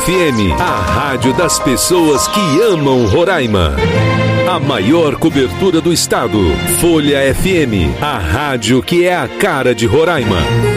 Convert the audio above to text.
FM, a rádio das pessoas que amam Roraima. A maior cobertura do estado. Folha FM, a rádio que é a cara de Roraima.